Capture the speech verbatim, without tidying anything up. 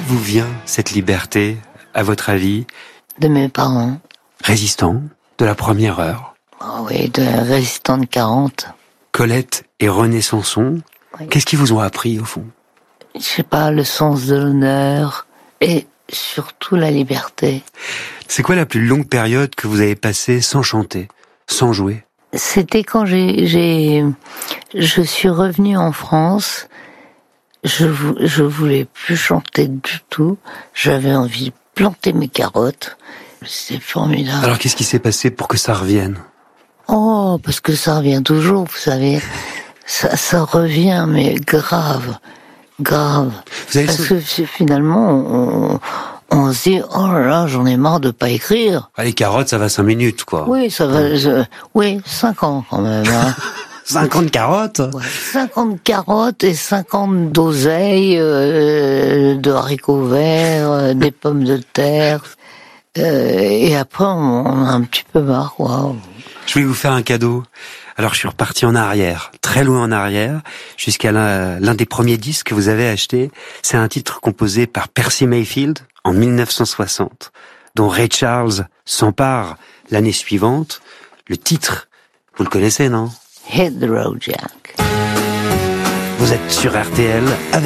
vous vient cette liberté, à votre avis? De mes parents. Résistants, de la première heure. Oh oui, de résistants de quarante. Colette et René Sanson, oui. Qu'est-ce qu'ils vous ont appris au fond? Je sais pas, le sens de l'honneur et surtout la liberté. C'est quoi la plus longue période que vous avez passée sans chanter, sans jouer? C'était quand j'ai, j'ai, je suis revenue en France. Je, je voulais plus chanter du tout. J'avais envie de planter mes carottes. C'est formidable. Alors qu'est-ce qui s'est passé pour que ça revienne? Oh, parce que ça revient toujours, vous savez. Ça, ça revient, mais grave, grave. Vous avez parce sou... que finalement, on, on se dit, oh là là, j'en ai marre de pas écrire. Ah, les carottes, ça va cinq minutes, quoi. Oui, ça va, je, oui, cinq ans quand même. Hein. cinquante carottes? Ouais, cinquante carottes et cinquante d'oseilles, euh, de haricots verts, euh, des pommes de terre. Euh, et après, on, on a un petit peu marre, quoi. Je voulais vous faire un cadeau. Alors, je suis reparti en arrière, très loin en arrière, jusqu'à l'un, l'un des premiers disques que vous avez acheté. C'est un titre composé par Percy Mayfield en mille neuf cent soixante, dont Ray Charles s'empare l'année suivante. Le titre, vous le connaissez, non? Hit the road, Jack. Vous êtes sur R T L avec